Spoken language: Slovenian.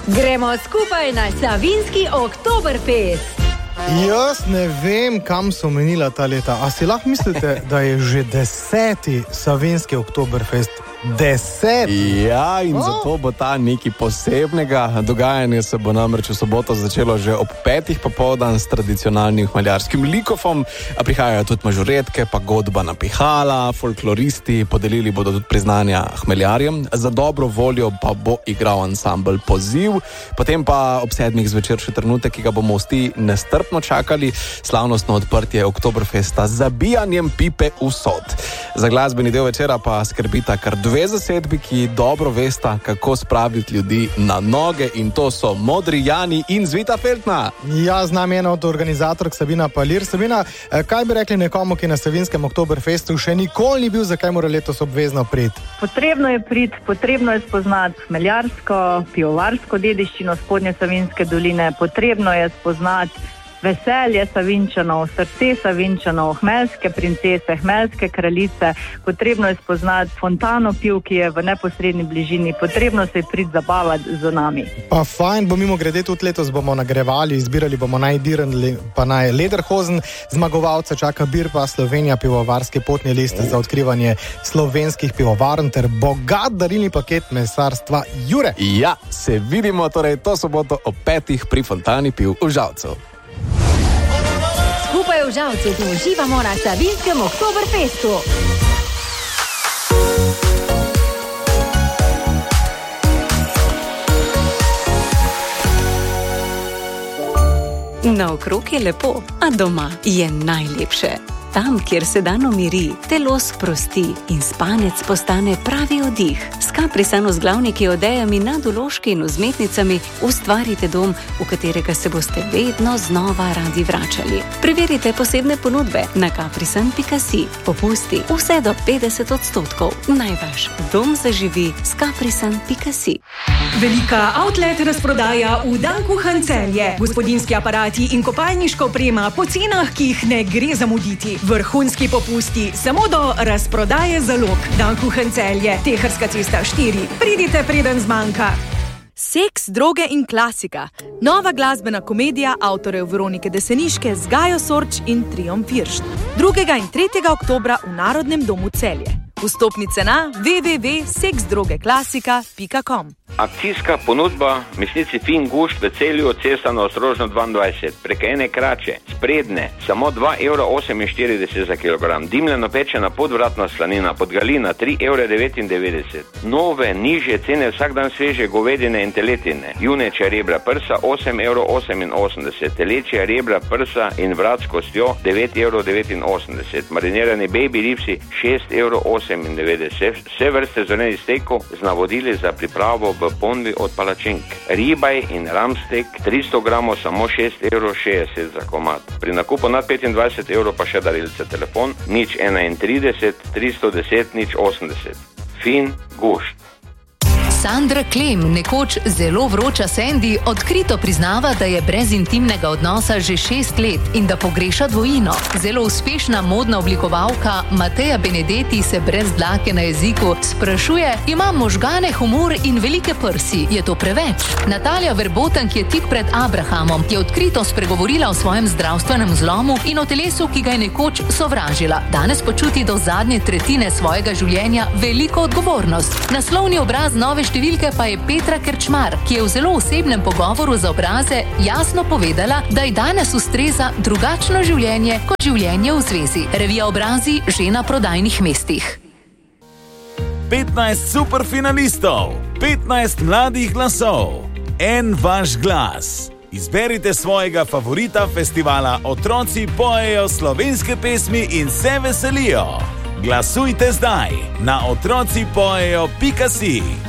Gremo skupaj na Savinjski Oktoberfest. Jaz ne vem, kam so menila ta leta. A si lahko mislite, da je že 10. Savinjski Oktoberfest? 10. Ja, in zato bo ta nekaj posebnega. Dogajanje se bo namreč v soboto začelo že ob 5. popoldan s tradicionalnim hmeljarskim likofom. Prihajajo tudi mažoretke, pa godba na pihala, folkloristi, podelili bodo tudi priznanja hmeljarjem. Za dobro voljo pa bo igral ansambel Poziv. Potem pa ob 7. zvečer še trenutek, ki ga bomo vsi nestrpno čakali, slavnostno odprtje Oktoberfesta z zabijanjem pipe v sod. Za glasbeni del večera pa skrbita kar 2 zasedbi, ki dobro vesta, kako spraviti ljudi na noge, in to so Modri Jani in Zvita Feltna. Ja, z nami ena od organizatork Sabina Palir. Sabina, kaj bi rekli nekomu, ki na Savinjskem Oktoberfestu še nikoli ni bil, zakaj mora letos obvezno priti? Potrebno je priti, potrebno je spoznati hmeljarsko, pivovarsko dediščino Spodnje Savinjske doline, potrebno je spoznati veselje Savinjčanov, srce Savinjčanov, hmelske princese, hmelske kraljice, potrebno je spoznati fontano piv, ki je v neposredni bližini, potrebno se je priti zabavati z nami. Pa fajn, bo mimo grede tudi letos bomo nagrevali, izbirali bomo najdirnli, pa naj Lederhosen, zmagovalce čaka Birpa Slovenija, pivovarske potne liste za odkrivanje slovenskih pivovarn ter bogat darilni paket mesarstva Jure. Ja, se vidimo torej to soboto ob 5. pri fontani piv v Žalcu. Skupaj v Žalcu uživamo na Savinjskem Oktoberfestu. Naokrog je lepo, a doma je najlepše. Tam, kjer se dan umiri, telo sprosti in spanec postane pravi oddih. S Caprisan vzglavniki, odejami, nadoložki in vzmetnicami ustvarite dom, v katerega se boste vedno znova radi vračali. Preverite posebne ponudbe na caprisan.si. Popusti vse do 50%. Naj vaš dom zaživi s caprisan.si. Velika outlet razprodaja v Dankuhan Celje. Gospodinjski aparati in kopalniška oprema po cenah, ki jih ne gre zamuditi. Vrhunski popusti samo do razprodaje zalog. Dankuhan Celje, Teharska cesta 4. Pridite, preden zmanjka. Seks, droge in klasika. Nova glasbena komedija avtorjev Veronike Deseniške z Gajo Sorč in Triom Firšt. 2. in 3. oktobra v Narodnem domu Celje. Vstopnice na www.seksdrogeklasika.com. Akcijska ponudba mesnici Fin Gušt v Celju, cesta na Ostrožno 22. Prek ene krače, spredne, samo 2,48 € za kilogram. Dimljeno pečena podvratna slanina, podgalina 3,99 €. Nove, nižje cene vsak dan sveže govedine in teletine. Junečja rebra prsa 8,88 €. Telečja rebra prsa in vrat s kostjo 9,89 €. Marinirani baby ribsi 6,98 €. Vse vrste zelenih stekov z navodili za pripravo v ponvi od palačink. Ribaj in ramstek 300 gramov samo 6,60 € za komad. Pri nakupu nad 25 € pa še darilce. Telefon 031 310 080. Fin Gušt. Sandra Klem, nekoč zelo vroča Sandy, odkrito priznava, da je brez intimnega odnosa že 6 let in da pogreša dvojino. Zelo uspešna modna oblikovalka Mateja Benedetti se brez dlake na jeziku sprašuje: imam možgane, humor in velike prsi, je to preveč? Natalija Verboten, ki je tik pred Abrahamom, je odkrito spregovorila o svojem zdravstvenem zlomu in o telesu, ki ga je nekoč sovražila. Danes počuti do zadnje tretjine svojega življenja veliko odgovornost. Naslovni obraz nove številke pa je Petra Kerčmar, ki je v zelo osebnem pogovoru za Obraze jasno povedala, da ji danes ustreza drugačno življenje kot življenje v zvezi. Revija Obrazi že na prodajnih mestih. 15 superfinalistov, 15 mladih glasov, en vaš glas. Izberite svojega favorita festivala Otroci pojejo slovenske pesmi in se veselijo. Glasujte zdaj na otrocipojejo.si.